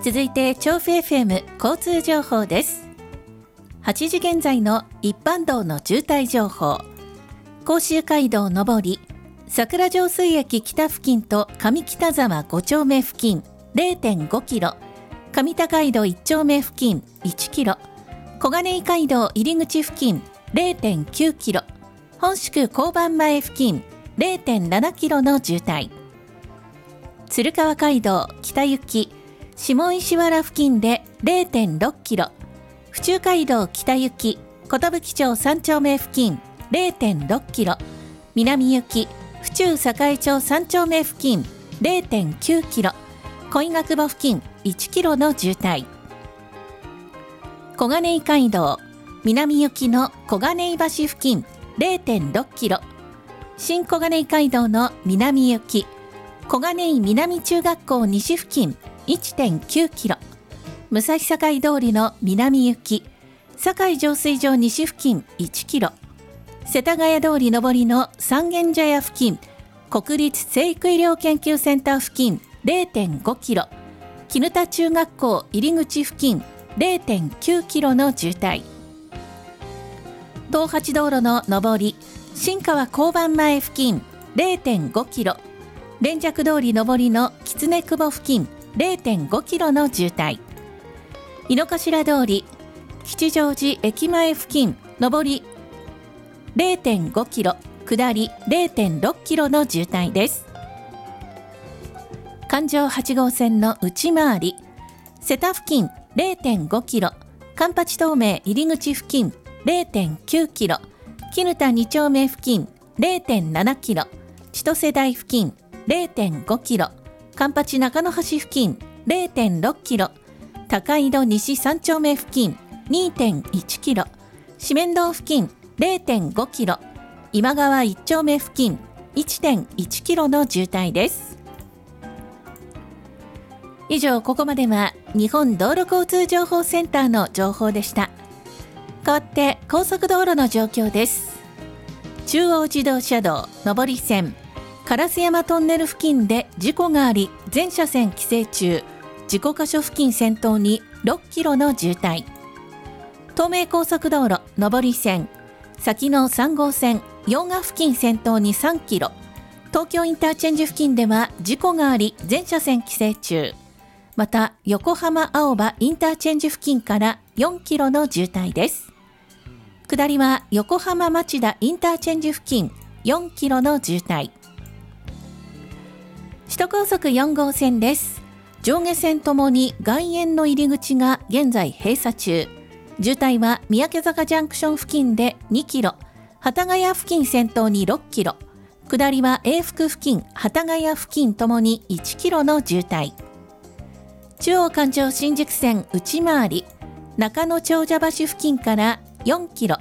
続いて調布 FM 交通情報です。8時現在の一般道の渋滞情報。甲州街道上り桜上水駅北付近と上北沢5丁目付近 0.5 キロ、上田街道1丁目付近1キロ、小金井街道入口付近 0.9 キロ、本宿交番前付近 0.7 キロの渋滞。鶴川街道北行き下石原付近で 0.6 キロ、府中街道北行き寿町3丁目付近 0.6 キロ、南行き府中栄町3丁目付近 0.9 キロ、小稲久保付近1キロの渋滞。小金井街道南行きの小金井橋付近 0.6 キロ、新小金井街道の南行き小金井南中学校西付近 1.9 キロ、武蔵境通りの南行き堺浄水場西付近1キロ、世田谷通り上りの三軒茶屋付近国立成育医療研究センター付近 0.5 キロ、絹田中学校入口付近 0.9 キロの渋滞。東八道路の上り新川交番前付近 0.5 キロ、連雀通り上りの狐久保付近 0.5 キロの渋滞。井の頭通り吉祥寺駅前付近上り 0.5 キロ、下り 0.6 キロの渋滞です。環状8号線の内回り瀬田付近 0.5 キロ、環八東名入口付近 0.9 キロ、絹田2丁目付近 0.7 キロ、千歳台付近 0.5 キロ、環八中野橋付近 0.6 キロ、高井戸西3丁目付近 2.1 キロ、四面堂付近 0.5 キロ、今川1丁目付近 1.1 キロの渋滞です。以上、ここまでは日本道路交通情報センターの情報でした。変わって高速道路の状況です。中央自動車道上り線烏山トンネル付近で事故があり全車線規制中、事故箇所付近先頭に6キロの渋滞。東名高速道路上り線先の3号線用賀付近先頭に3キロ、東京インターチェンジ付近では事故があり全車線規制中。また横浜青葉インターチェンジ付近から4キロの渋滞です。下りは横浜町田インターチェンジ付近4キロの渋滞。首都高速4号線です。上下線ともに外苑の入り口が現在閉鎖中。渋滞は三宅坂ジャンクション付近で2キロ、幡ヶ谷付近先頭に6キロ、下りは永福付近、幡ヶ谷付近ともに1キロの渋滞。中央環状新宿線内回り中野長者橋付近から4キロ、